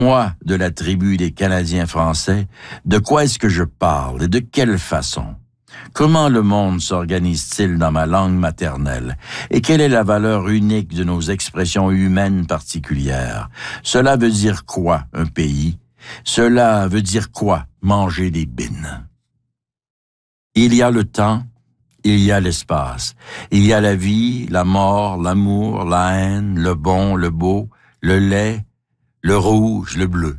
Moi, de la tribu des Canadiens français, de quoi est-ce que je parle et de quelle façon? Comment le monde s'organise-t-il dans ma langue maternelle? Et quelle est la valeur unique de nos expressions humaines particulières? Cela veut dire quoi, un pays? Cela veut dire quoi, manger des bines? Il y a le temps, il y a l'espace. Il y a la vie, la mort, l'amour, la haine, le bon, le beau, le laid, le rouge, le bleu.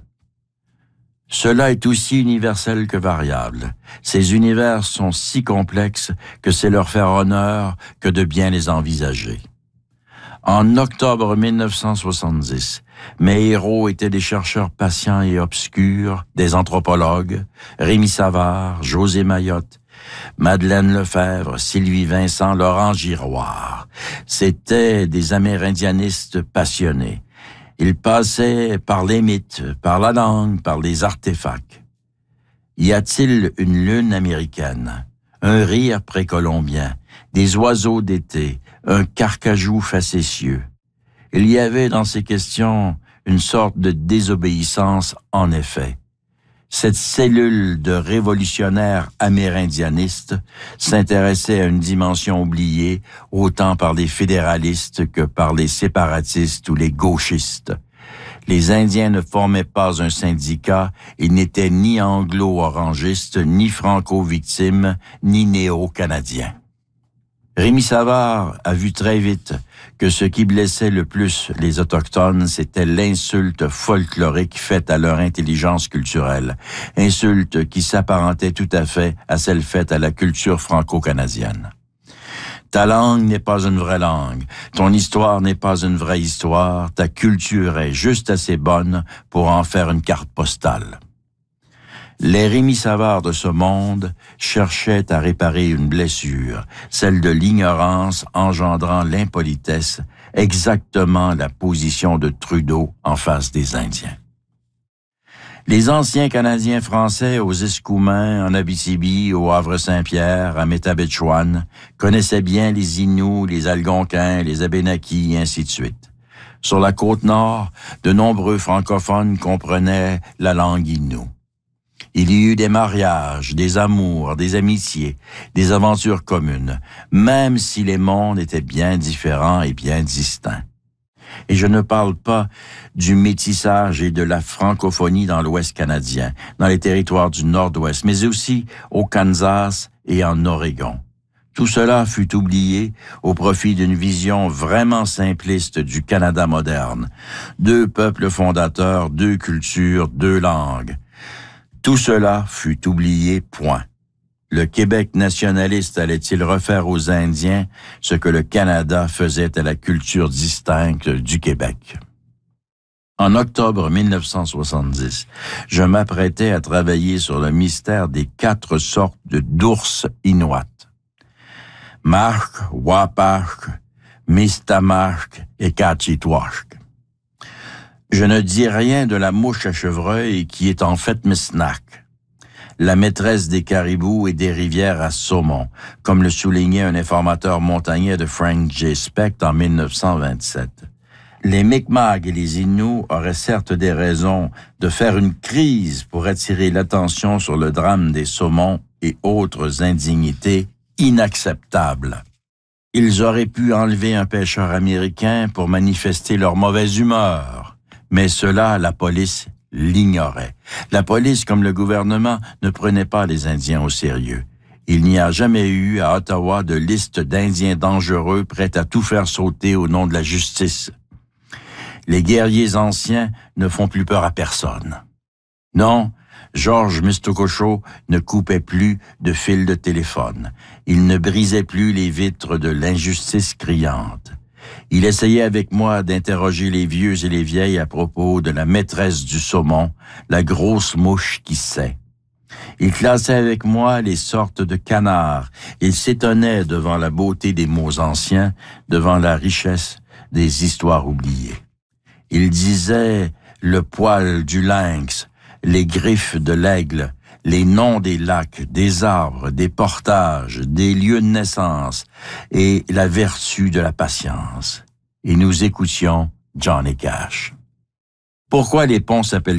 Cela est aussi universel que variable. Ces univers sont si complexes que c'est leur faire honneur que de bien les envisager. En octobre 1970, mes héros étaient des chercheurs patients et obscurs, des anthropologues, Rémi Savard, José Mayotte, Madeleine Lefebvre, Sylvie Vincent, Laurent Giroir. C'étaient des amérindianistes passionnés. Ils passaient par les mythes, par la langue, par les artefacts. Y a-t-il une lune américaine, un rire précolombien, des oiseaux d'été, un carcajou facétieux? Il y avait dans ces questions une sorte de désobéissance en effet. Cette cellule de révolutionnaires amérindianistes s'intéressait à une dimension oubliée autant par les fédéralistes que par les séparatistes ou les gauchistes. Les Indiens ne formaient pas un syndicat, ils n'étaient ni anglo-orangistes, ni franco-victimes, ni néo-canadiens. Rémi Savard a vu très vite que ce qui blessait le plus les Autochtones, c'était l'insulte folklorique faite à leur intelligence culturelle, insulte qui s'apparentait tout à fait à celle faite à la culture franco-canadienne. Ta langue n'est pas une vraie langue, ton histoire n'est pas une vraie histoire, ta culture est juste assez bonne pour en faire une carte postale. Les Rémi Savard de ce monde cherchaient à réparer une blessure, celle de l'ignorance engendrant l'impolitesse, exactement la position de Trudeau en face des Indiens. Les anciens Canadiens français aux Escoumins, en Abitibi, au Havre-Saint-Pierre, à Métabetchouan, connaissaient bien les Inuits, les Algonquins, les Abénakis, et ainsi de suite. Sur la côte nord, de nombreux francophones comprenaient la langue Innu. Il y eut des mariages, des amours, des amitiés, des aventures communes, même si les mondes étaient bien différents et bien distincts. Et je ne parle pas du métissage et de la francophonie dans l'Ouest canadien, dans les territoires du Nord-Ouest, mais aussi au Kansas et en Oregon. Tout cela fut oublié au profit d'une vision vraiment simpliste du Canada moderne. 2 peuples fondateurs, 2 cultures, 2 langues. Tout cela fut oublié, point. Le Québec nationaliste allait-il refaire aux Indiens ce que le Canada faisait à la culture distincte du Québec? En octobre 1970, je m'apprêtais à travailler sur le mystère des 4 sortes d'ours inuits. Mark, Wapak, Mistamak et Kachitwashk. Je ne dis rien de la mouche à chevreuil qui est en fait Misnak, la maîtresse des caribous et des rivières à saumon, comme le soulignait un informateur montagnais de Frank J. Specht en 1927. Les Mi'kmaq et les Inuits auraient certes des raisons de faire une crise pour attirer l'attention sur le drame des saumons et autres indignités inacceptables. Ils auraient pu enlever un pêcheur américain pour manifester leur mauvaise humeur. Mais cela, la police l'ignorait. La police, comme le gouvernement, ne prenait pas les Indiens au sérieux. Il n'y a jamais eu à Ottawa de liste d'Indiens dangereux prêts à tout faire sauter au nom de la justice. Les guerriers anciens ne font plus peur à personne. Non, Georges Mistokocho ne coupait plus de fil de téléphone. Il ne brisait plus les vitres de l'injustice criante. Il essayait avec moi d'interroger les vieux et les vieilles à propos de la maîtresse du saumon, la grosse mouche qui sait. Il classait avec moi les sortes de canards. Il s'étonnait devant la beauté des mots anciens, devant la richesse des histoires oubliées. Il disait le poil du lynx, les griffes de l'aigle, les noms des lacs, des arbres, des portages, des lieux de naissance et la vertu de la patience. Et nous écoutions Johnny Cash. Pourquoi les ponts s'appellent